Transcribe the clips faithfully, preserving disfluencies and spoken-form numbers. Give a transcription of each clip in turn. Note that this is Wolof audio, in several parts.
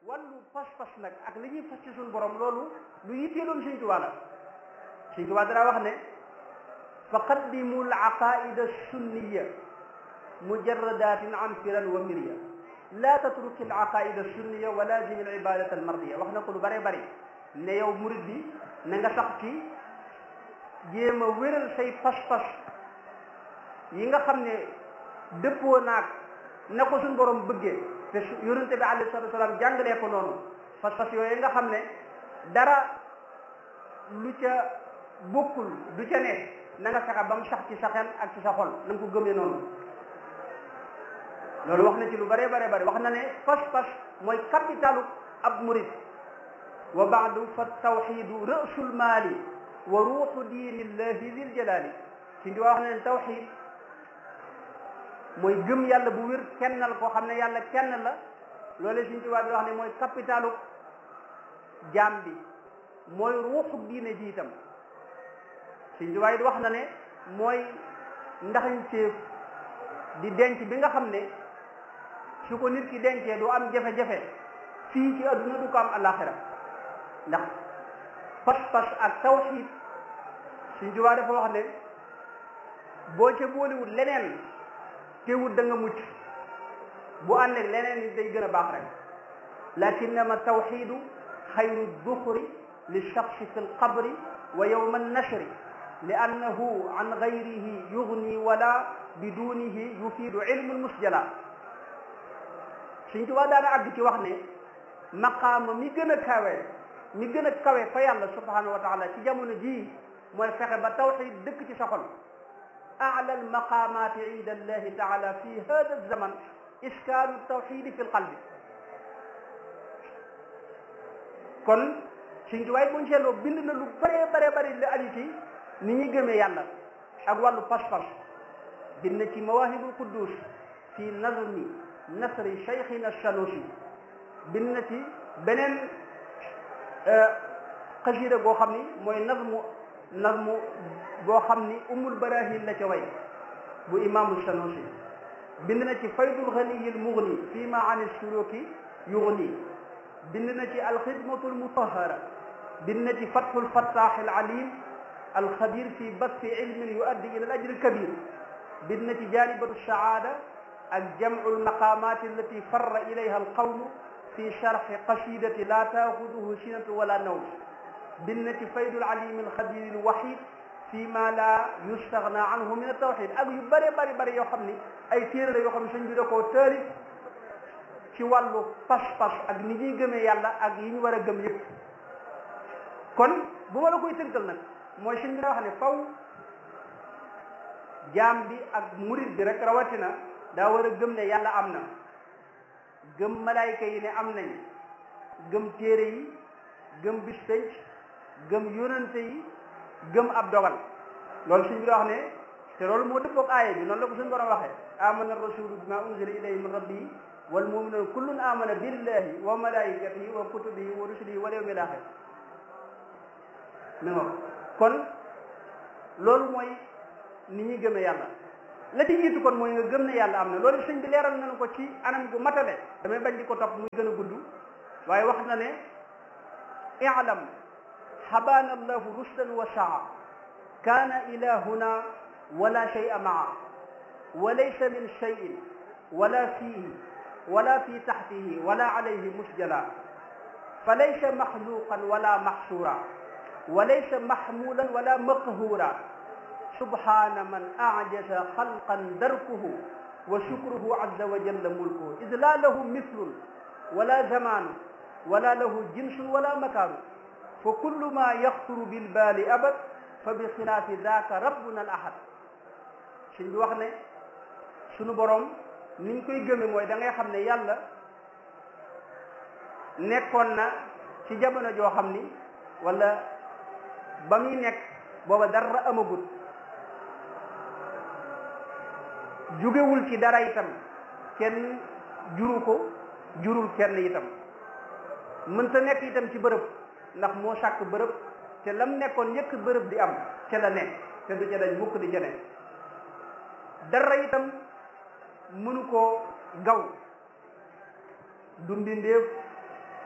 wàllu pas-pas nag ak li ñuy fas ci suñu borom loolu lu yitteeloon Sëñ Tuubaa la Sëñ Tuubaa dara wax ne fa qaddimu al aqaida sunniya mujarradatin an firan wa mirya la tatruki al aqaida sunniya wa lazim al ibadat al mardiya wax na ko lu bare bari ne yow murid bi na nga sax ci jéem a wéral say pas-pas yi nga xam ne dëppoo naag na ko suñ borom bëggee te yonente bi alayhi salatu wasalaam jàngalee ko noonu pas-pas yooyu nga xam ne dara lu ca bokkul du ca ne na nga fexe ba mu sax ci sa xel ak ci sa xol na nga ko gëmee noonu loolu wax na ci lu bare bare bare wax na ne pas-pas mooy capitalu ab murid wa baadu fa tawxidu rasul maali wa ruuxu diinillahi dil jalaali si ndi wax na ne tawxid mooy gëm yàlla bu wér kennal koo xam ne yàlla kenn la loolu Sëñ Tuubaa bi wax ne mooy capitalu jaam bi mooy ruuxu diine ji itam Sëñ Tuubaa wax na ne mooy ndaxañteef di denc bi nga xam ne su ko nit ki dencee du am jafe-jafe fii ci adduna du ko am alaxira ndax pas-pas ak tawxiid Sëñ Tuubaa dafa wax ne boo ca boolewul leneen teewul da nga mucc bu ànd ak leneen it day gën a baax rek lakinnama tawxiidu xayru duxri li shaxsi fi lqabri wa yowma annashri li annahu an gayrihi yugni wala bidunihi yufiidu ilmu lmusjala Sëñ Tuubaa daana àgg ci wax ne maqaama mi gën a kawe mi gën a kawe fa yàlla subhanahu wa taala ci jamono jii mooy fexe ba tawxiid dëkk ci sa xol أعلى المقامات عند الله تعالى في هذا الزمن إسكان التوحيد في القلب kon Sëñ Tuubaa buñ seetloo bind na lu bëree bare bëri la aju ci ni ñuy gëmee yàlla ak wàllu pas-pas bind na ci Mawaahibul Quddus fi nazmi nasri Cheikhina Sanusi bind na ci beneen xasida goo xam ni mooy nazmu nazmu boo xam ni umul barahin la ca way bu imaamu Sanusi bind na ci faydul ganiyil mugni fii ma an suluki yugni bind na ci alxidmatul mutahara bind na ci fathul fattah al alim alxabir fi basti ilmin yuaddi ila al ajri al kabir bind na ci janibatu saada ak jamcu almaqamat allati farra ilayha alqawmu fi sharxi qasidati la taaxuduhu sinatu wala nawm bind na ci faydul alim alxabir alwahid fii ma la yustaghna anhu min at-tawhid ak yu bëri bëri bëri yoo xam ni ay téere la yoo xam ne sëñ bi da koo taalif ci wàllu pas-pas ak ni ñuy gëmee yàlla ak yi ñu war a gëm yëpp kon bu ma la koy tënkal nag mooy sëñ bi da wax ne faw jaam bi ak murid bi rek rawatina daa war a gëm ne yàlla am na gëm malaayka yi ne am nañ gëm téere yi gëm bis penc gëm yonante yi gëm ab dogal loolu suñ bi wax ne te loolu moo dëppoog aaya bi noonu la ko suñu borom waxee amana rasulu bima unzila ilayhi min rabbihi wal muminuna kullun amana billahi wa malaikatihi wa kutubihi wa rusulihi wal yawmil axir mi ngo kon loolu mooy ni ñuy gëmee yàlla la ci jiitu kon mooy nga gëm ne yàlla am na loolu sëñ bi leeral nañu ko ci anam gu matale damay bañ di ko topp muy gën a gudd waaye wax na ne i'lam حبانا الله رشدا وسعا كان إلهنا ولا شيء معه وليس من شيء ولا فيه ولا في تحته ولا عليه مسجلا فليس مخلوقا ولا محصورا وليس محمولا ولا مقهورا سبحان من أعجز خلقا دركه وشكره عز وجل ملكه إذ لا له مثل ولا زمان ولا له جنس ولا مكان fa kullu ma yaxturu bil baali abad fa bi xilaafi daaka rabbuna al ahad suñ bi wax ne sunu borom niñ koy gëme mooy da ngay xam ne yàlla nekkoon na ci jamono joo xam ni wala ba muy nekk booba dara amagut jugewul ci dara itam kenn juru ko jurul kenn itam mënta nekk itam ci bërëb ndax moo sàkk bërëb te lam nekkoon njëkk bërëb di am ca la nekk te du ca dañ mukk di ca nekk dara itam mënu koo gaw du mbindeef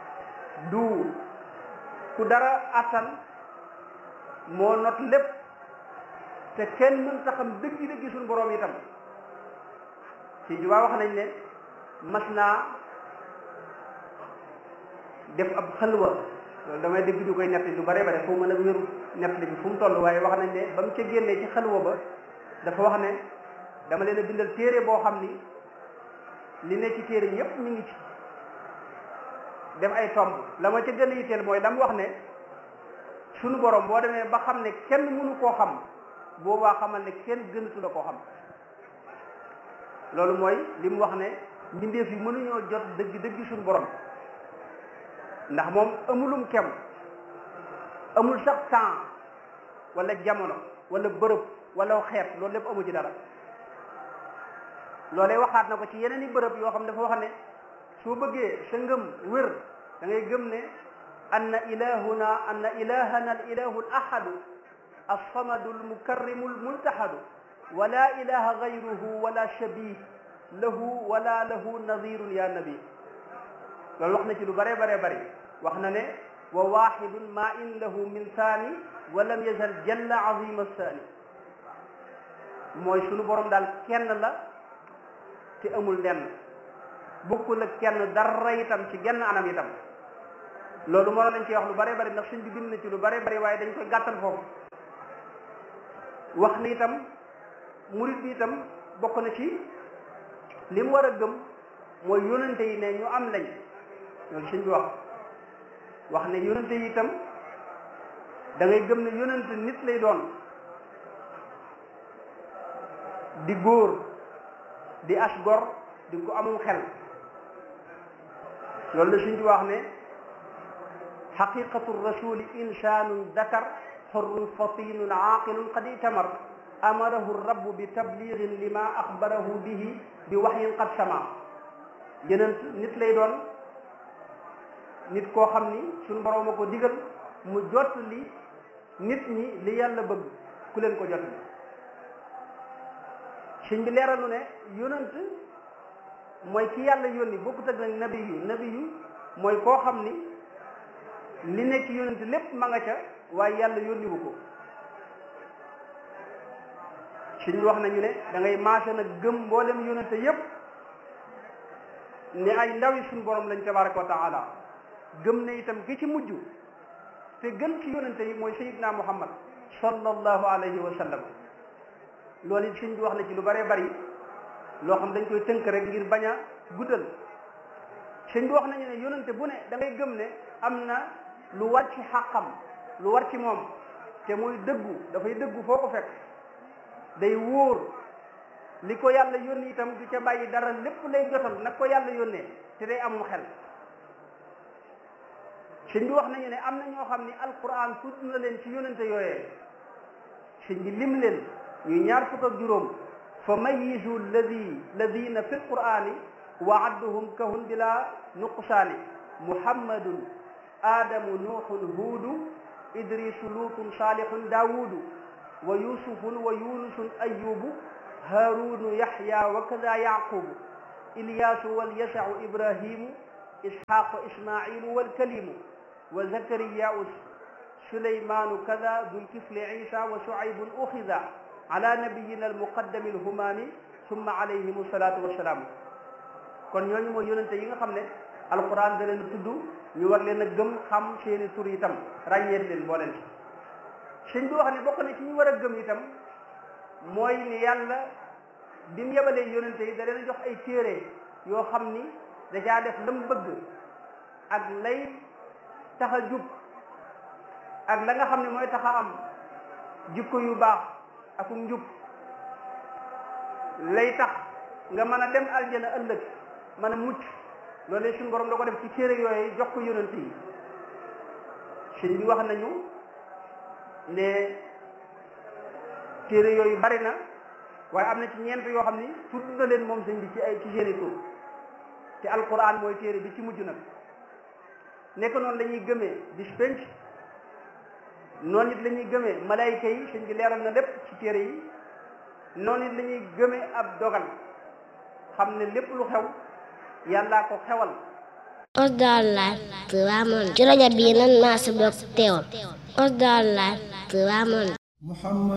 du ku dara attan moo not lépp te kenn mën ta xam dëgg dëgg suñu borom itam ci jubaa wax nañ ne mas naa def ab xalwa loolu damay dégg ñu koy nett lu bare bare foo mën a wéru nett li bi fu mu toll waaye wax nañ ne ba mu ca génnee ci xalwa ba dafa wax ne dama leen a bindal téere boo xam ni li ne ci téere yépp ñu ngi ci def ay tomb la ma ca gën a yitteel mooy la mu wax ne sunu borom boo demee ba xam ne kenn mënu koo xam boobaa xamal ne kenn gënatu la koo xam loolu mooy li mu wax ne mbindeef yi mënuñoo jot dëgg dëgg suñu borom ndax moom amulum kem amul sax temps wala jamono wala bërëb wala xeet loolu lépp amu ci dara loolee waxaat na ko ci yeneen i bërëb yoo xam ne dafa wax ne soo bëggee sa ngëm wér da ngay gëm ne anna ilahuna anna ilahana al ilahu al ahadu alsamadu almukarrimu almultahadu wala ilaha gayruhu wala shabih lahu wala lahu nadirun ya nabi loolu wax na ci lu bare bare bare wax na ne wa waxidun ma in lahu min saani wa lam yazal jalla azima saani mooy sunu borom daal kenn la te amul lenn bokkul ak kenn dara itam ci genn anam itam loolu moo lañ ci wax lu bare bari ndax suñ bi bind na ci lu bare bari waaye dañ koy gàttal foofu wax ni itam murit bi itam bokk na ci li mu war a gëm mooy yonente yi ne ñu am lañ loolu suñ bi wax wax ne yonente yi itam da ngay gëm ne yonente nit lay doon di góor di as gor di ko amum xel loolu la suñ bi wax ne xaqiqatu rasuli insanun dakar xorrun fatinun aaqilun qad itamar amarahu rabbu bi tabligin lima axbarahu bihi bi waxyin qad sama yeneen nit lay doon nit koo xam ni suñu borom a ko digal mu jot li nit ñi li yàlla bëgg ku leen ko jot li suñ bi leeralu ne yonent mooy ki yàlla yónni bokkut ak nag nabi yu nabi yu mooy koo xam ni li nekk ci yonent lépp ma nga ca waaye yàlla yónniwu ko suñ wax nañu ne da ngay maase nag gëm mboolem yonente yépp ne ay ndawi suñu borom lañ tabaraka wa taala gëm ne itam ki ci mujj te gën ci yonente yi mooy sayidna muhammad sallallahu alayhi wa sallam loolu it suñ bi wax na ci lu bare bari loo xam dañ koy tënk rek ngir bañ a guddal suñ bi wax nañu ne yonente bu ne da ngay gëm ne am na lu war ci xàqam lu war ci moom te muy dëggu dafay dëggu foo ko fekk day wóor li ko yàlla yónni itam du ca bàyyi dara lépp lay jotal nag ko yàlla yónnee te day amum xel sëñ bi wax nañu ne am na ñoo xam ni alquran tudd na leen ci yónnente yooyee sëñ bi lim leen ñuy ñaar fukk ak juróom fa mayizu alladi ladina fi lqurani wa adduhum kahun bila nuqsaani muhammadun adamu nuuxun huudu idrisu luutun saalihun daawudu wa yusufun wa yunusun ayubu haarunu yaxya wa kada yaqubu ilyaasu walyasau ibrahimu isxaqu ismailu walkalimu wa zakariyau sulaymanu kada dulkifli isa wa shuaybun uxida ala nabiyina almuqaddami alhumaami summa alayhim salatu wassalaam kon ñooñu mooy yonente yi nga xam ne alquran da leen tudd ñu war leen a gëm xam seeni tur itam ràññeet leen booleen ci sëñ bi wax ne bokk na ci ñu war a gëm itam mooy ni yàlla bi mu yebalee yonente yi da leen jox ay téere yoo xam ni da caa def lam bëgg ak lay tax a jub ak la nga xam ne mooy tax a am jikko yu baax ak njub lay tax nga mën a dem aljana ëllëg mën a mucc loolu suñu borom da ko def ci téere yooyu jox ko yonente yi sëñ bi wax nañu ne téere yooyu bari na waaye am na ci ñeent yoo xam ni tudd na leen moom sëñ bi ci ay ci seeni tur te alquran mooy téere bi ci mujj nag nekk noonu la ñuy gëmee bis penc noonu it la ñuy gëmee malayka yi sëñ bi leeral na lépp ci téere yi noonu it la ñuy gëmee ab dogal xam ne lépp lu xew yàllaa ko xewal Osdar Live Touba Monde ci rajo bii nan maa si bokk teewal Osdar Live Touba Monde